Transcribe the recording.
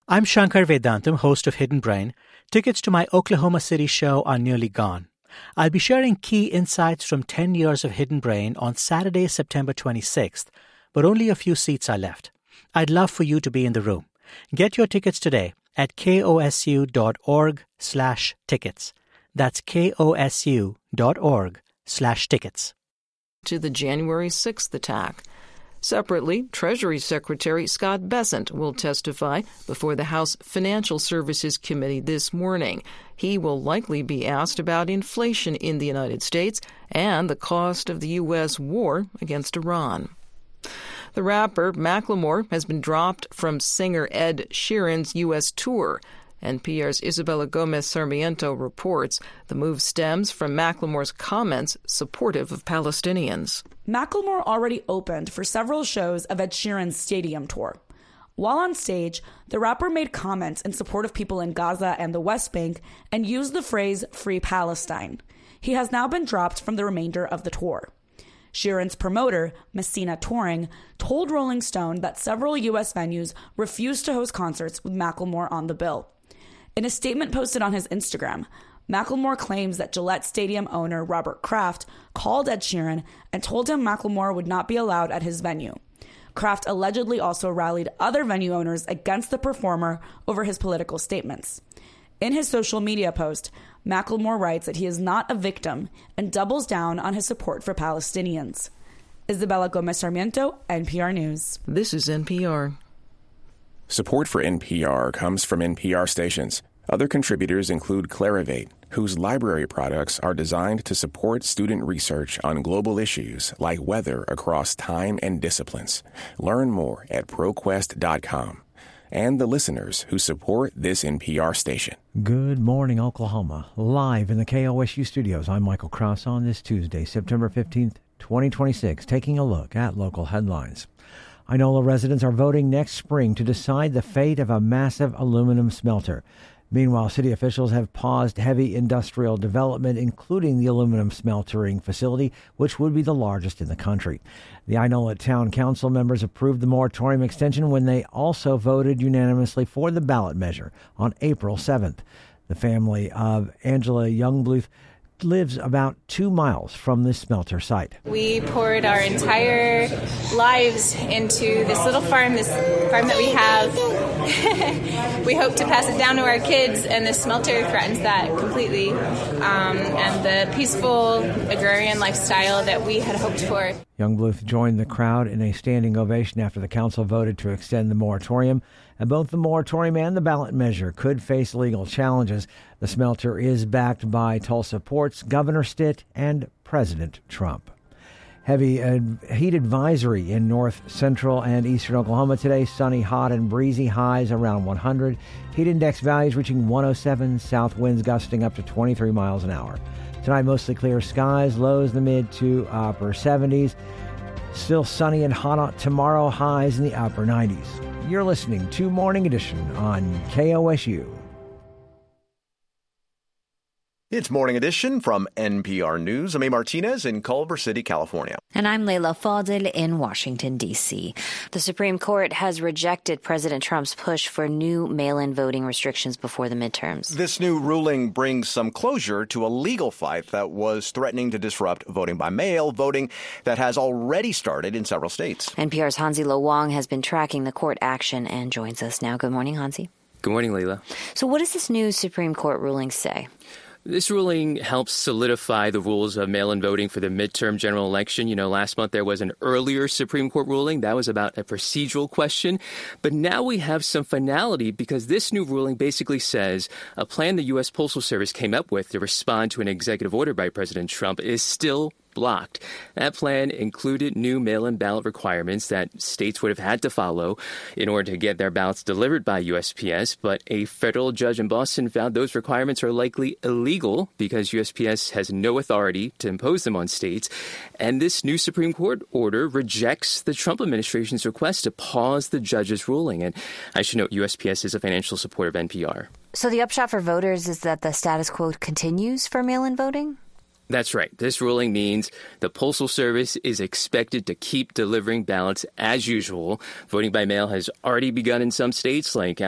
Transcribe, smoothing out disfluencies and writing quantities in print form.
I'm Shankar Vedantam, host of Hidden Brain. Tickets to my Oklahoma City show are nearly gone. I'll be sharing key insights from 10 years of Hidden Brain on Saturday, September 26th, but only a few seats are left. I'd love for you to be in the room. Get your tickets today at kosu.org/tickets. That's kosu.org/tickets. To the January 6th attack. Separately, Treasury Secretary Scott Bessent will testify before the House Financial Services Committee this morning. He will likely be asked about inflation in the United States and the cost of the U.S. war against Iran. The rapper Macklemore has been dropped from singer Ed Sheeran's U.S. tour. NPR's Isabella Gomez Sarmiento reports the move stems from Macklemore's comments supportive of Palestinians. Macklemore already opened for several shows of Ed Sheeran's stadium tour. While on stage, the rapper made comments in support of people in Gaza and the West Bank and used the phrase "Free Palestine." He has now been dropped from the remainder of the tour. Sheeran's promoter, Messina Touring, told Rolling Stone that several U.S. venues refused to host concerts with Macklemore on the bill. In a statement posted on his Instagram, Macklemore claims that Gillette Stadium owner Robert Kraft called Ed Sheeran and told him Macklemore would not be allowed at his venue. Kraft allegedly also rallied other venue owners against the performer over his political statements. In his social media post, Macklemore writes that he is not a victim and doubles down on his support for Palestinians. Isabella Gomez Sarmiento, NPR News. This is NPR. Support for NPR comes from NPR stations. Other contributors include Clarivate, whose library products are designed to support student research on global issues like weather across time and disciplines. Learn more at ProQuest.com. And the listeners who support this NPR station. Good morning, Oklahoma. Live in the KOSU studios, I'm Michael Krause on this Tuesday, September 15th, 2026, taking a look at local headlines. Inola residents are voting next spring to decide the fate of a massive aluminum smelter. Meanwhile, city officials have paused heavy industrial development, including the aluminum smeltering facility, which would be the largest in the country. The Inola Town Council members approved the moratorium extension when they also voted unanimously for the ballot measure on April 7th. The family of Angela Youngbluth lives about 2 miles from this smelter site. We poured our entire lives into this little farm, this farm that we have. We hope to pass it down to our kids, and this smelter threatens that completely. And the peaceful agrarian lifestyle that we had hoped for. Youngbluth joined the crowd in a standing ovation after the council voted to extend the moratorium. And both the moratorium and the ballot measure could face legal challenges. The smelter is backed by Tulsa Ports, Governor Stitt, and President Trump. Heavy heat advisory in north, central, and eastern Oklahoma today. Sunny, hot, and breezy, highs around 100. Heat index values reaching 107. South winds gusting up to 23 miles an hour. Tonight, mostly clear skies. Lows in the mid to upper 70s. Still sunny and hot tomorrow. Highs in the upper 90s. You're listening to Morning Edition on KOSU. It's Morning Edition from NPR News. I'm A. Martinez in Culver City, California. And I'm Layla Fadel in Washington, D.C. The Supreme Court has rejected President Trump's push for new mail-in voting restrictions before the midterms. This new ruling brings some closure to a legal fight that was threatening to disrupt voting by mail, voting that has already started in several states. NPR's Hansi Lo Wang has been tracking the court action and joins us now. Good morning, Hansi. Good morning, Layla. So what does this new Supreme Court ruling say? This ruling helps solidify the rules of mail-in voting for the midterm general election. You know, last month there was an earlier Supreme Court ruling. That was about a procedural question. But now we have some finality because this new ruling basically says a plan the U.S. Postal Service came up with to respond to an executive order by President Trump is still blocked. That plan included new mail-in ballot requirements that states would have had to follow in order to get their ballots delivered by USPS, but a federal judge in Boston found those requirements are likely illegal because USPS has no authority to impose them on states. And this new Supreme Court order rejects the Trump administration's request to pause the judge's ruling. And I should note USPS is a financial supporter of NPR. So the upshot for voters is that the status quo continues for mail-in voting? That's right. This ruling means the Postal Service is expected to keep delivering ballots as usual. Voting by mail has already begun in some states like